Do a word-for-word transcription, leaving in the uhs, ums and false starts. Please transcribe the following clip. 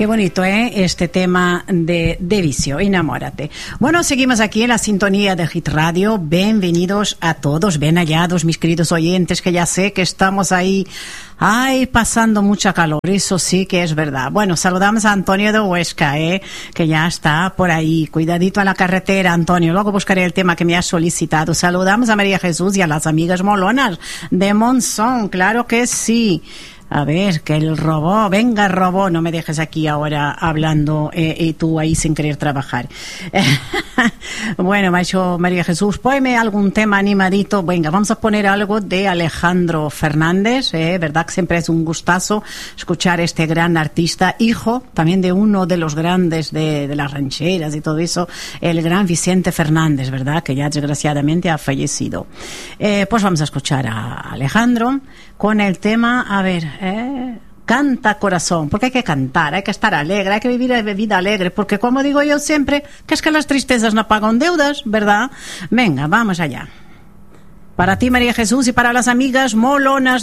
Qué bonito, ¿eh? Este tema de, de vicio, enamórate. Bueno, seguimos aquí en la sintonía de Hit Radio. Bienvenidos a todos, bien hallados, mis queridos oyentes, que ya sé que estamos ahí, ay, pasando mucha calor, eso sí que es verdad. Bueno, saludamos a Antonio de Huesca, ¿eh? Que ya está por ahí. Cuidadito a la carretera, Antonio. Luego buscaré el tema que me has solicitado. Saludamos a María Jesús y a las amigas molonas de Monzón, claro que sí. A ver, que el robot, venga robot, no me dejes aquí ahora hablando eh, y tú ahí sin querer trabajar. Bueno, macho María Jesús, ponme algún tema animadito. Venga, vamos a poner algo de Alejandro Fernández, eh, verdad que siempre es un gustazo escuchar este gran artista, hijo también de uno de los grandes de, de las rancheras y todo eso, el gran Vicente Fernández, verdad, que ya desgraciadamente ha fallecido. Eh, pues vamos a escuchar a Alejandro con el tema, a ver, eh, canta corazón, porque hay que cantar, hay que estar alegre, hay que vivir la vida alegre, porque como digo yo siempre, que es que las tristezas no pagan deudas, ¿verdad? Venga, vamos allá. Para ti, María Jesús, y para las amigas molonas